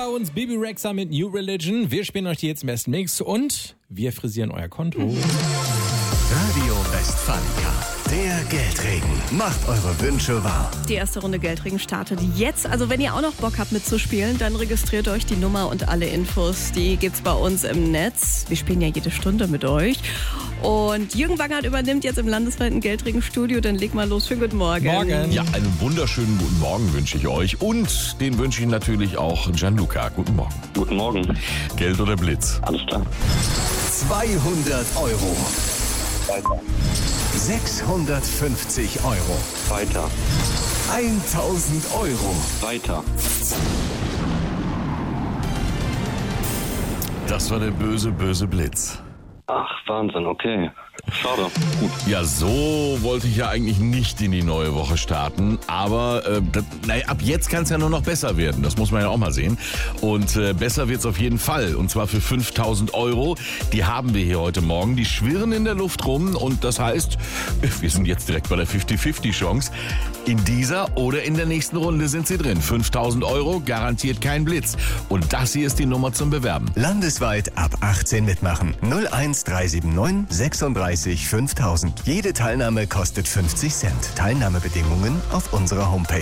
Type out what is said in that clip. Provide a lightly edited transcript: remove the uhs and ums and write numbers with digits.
bei uns Bibi Rexha mit New Religion. Wir spielen euch jetzt im besten Mix und wir frisieren euer Konto. Radio Westfalica, der Geldregen. Macht eure Wünsche wahr. Die erste Runde Geldregen startet jetzt. Also wenn ihr auch noch Bock habt mitzuspielen, dann registriert euch. Die Nummer und alle Infos, die gibt's bei uns im Netz. Wir spielen ja jede Stunde mit euch. Und Jürgen Wangert übernimmt jetzt im landesweiten Geldregen-Studio. Dann leg mal los. Schönen guten Morgen. Morgen. Ja, einen wunderschönen guten Morgen wünsche ich euch. Und den wünsche ich natürlich auch Gianluca. Guten Morgen. Guten Morgen. Geld oder Blitz? Alles klar. 200 Euro. Weiter. 650 Euro. Weiter. 1000 Euro. Weiter. Das war der böse, böse Blitz. Ach, Wahnsinn, okay. Schade. Gut. Ja, so wollte ich ja eigentlich nicht in die neue Woche starten. Aber ab jetzt kann es ja nur noch besser werden. Das muss man ja auch mal sehen. Und besser wird es auf jeden Fall. Und zwar für 5000 Euro. Die haben wir hier heute Morgen. Die schwirren in der Luft rum. Und das heißt, wir sind jetzt direkt bei der 50-50-Chance. In dieser oder in der nächsten Runde sind sie drin. 5000 Euro, garantiert kein Blitz. Und das hier ist die Nummer zum Bewerben. Landesweit ab 18 mitmachen. 01379 36 5000. Jede Teilnahme kostet 50 Cent. Teilnahmebedingungen auf unserer Homepage.